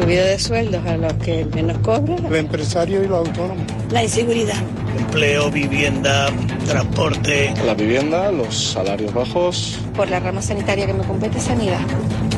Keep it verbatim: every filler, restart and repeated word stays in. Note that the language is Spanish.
subida de sueldos a los que menos cobran. Los empresarios y los autónomos. La inseguridad. Empleo, vivienda, transporte. La vivienda, los salarios bajos. Por la rama sanitaria que me compete, sanidad.